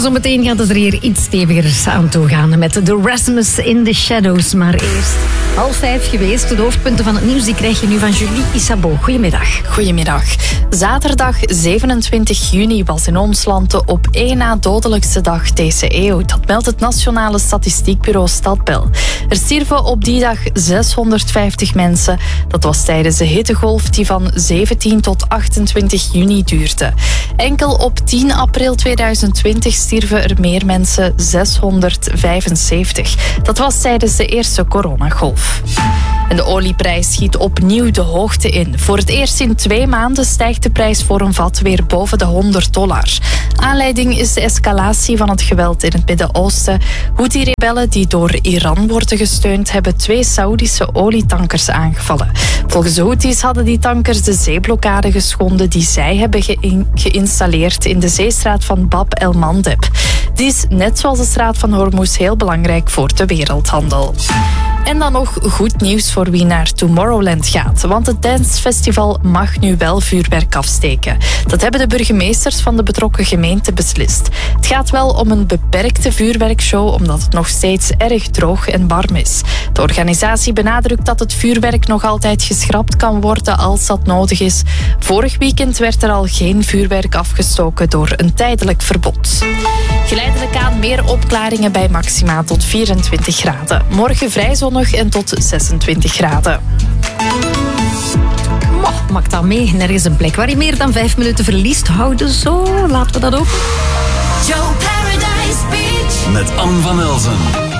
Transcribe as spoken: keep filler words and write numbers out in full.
zometeen gaat het er hier iets steviger aan toe gaan met The Rasmus in the Shadows. Maar eerst half vijf geweest. De hoofdpunten van het nieuws die krijg je nu van Julie Isabeau. Goedemiddag. Goedemiddag. Zaterdag zevenentwintig juni was in ons land de op één na dodelijkste dag deze eeuw. Dat meldt het Nationale Statistiekbureau Stadbel. Er stierven op die dag zeshonderdvijftig mensen. Dat was tijdens de hittegolf die van zeventien tot achtentwintig juni duurde. Enkel op tien april tweeduizend twintig stierven er meer mensen, zeshonderdvijfenzeventig. Dat was tijdens de eerste coronagolf. En de olieprijs schiet opnieuw de hoogte in. Voor het eerst in twee maanden stijgt de prijs voor een vat weer boven de honderd dollar. Aanleiding is de escalatie van het geweld in het Midden-Oosten. Houthi-rebellen die door Iran worden gesteund hebben twee Saoedische olietankers aangevallen. Volgens de Houthis hadden die tankers de zeeblokkade geschonden die zij hebben ge- geïnstalleerd in de zeestraat van Bab el-Mandeb. Die is net zoals de straat van Hormuz heel belangrijk voor de wereldhandel. En dan nog goed nieuws voor wie naar Tomorrowland gaat. Want het dancefestival mag nu wel vuurwerk afsteken. Dat hebben de burgemeesters van de betrokken gemeente beslist. Het gaat wel om een beperkte vuurwerkshow, omdat het nog steeds erg droog en warm is. De organisatie benadrukt dat het vuurwerk nog altijd geschrapt kan worden als dat nodig is. Vorig weekend werd er al geen vuurwerk afgestoken door een tijdelijk verbod. Geleidelijk aan meer opklaringen bij maxima tot vierentwintig graden. Morgen vrij zonnig en tot zesentwintig graden. Moh, maak dat mee. Er is een plek waar je meer dan vijf minuten verliest. Houden zo, laten we dat ook. Joe Paradise Beach. Met Anne van Elzen.